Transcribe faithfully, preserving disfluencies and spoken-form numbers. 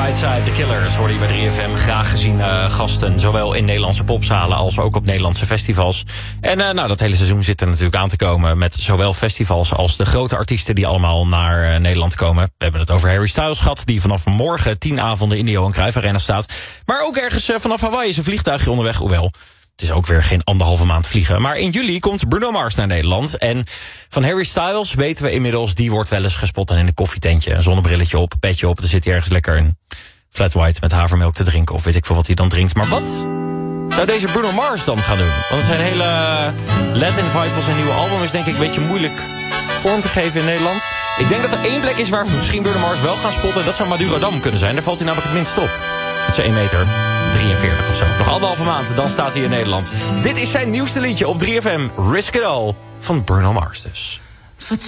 Brightside, The Killers, hoorde je bij drie F M. Graag gezien uh, gasten, zowel in Nederlandse popzalen als ook op Nederlandse festivals. En uh, nou, dat hele seizoen zit er natuurlijk aan te komen met zowel festivals als de grote artiesten die allemaal naar uh, Nederland komen. We hebben het over Harry Styles gehad, die vanaf morgen tien avonden in de Johan Cruijff Arena staat. Maar ook ergens uh, vanaf Hawaii is een vliegtuigje onderweg, hoewel... Het is ook weer geen anderhalve maand vliegen. Maar in juli komt Bruno Mars naar Nederland. En van Harry Styles weten we inmiddels... die wordt wel eens gespot in een koffietentje. Een zonnebrilletje op, petje op. Dan zit hij ergens lekker een flat white met havermelk te drinken. Of weet ik veel wat hij dan drinkt. Maar wat zou deze Bruno Mars dan gaan doen? Want zijn hele Latin vibe van zijn nieuwe album... is denk ik een beetje moeilijk vorm te geven in Nederland. Ik denk dat er één plek is waar we misschien Bruno Mars wel gaan spotten. Dat zou Madurodam kunnen zijn. Daar valt hij namelijk het minst op. Dat is één meter drieënveertig of zo. Nog anderhalve maand, dan staat hij in Nederland. Dit is zijn nieuwste liedje op drie F M. Risk It All van Bruno Mars dus.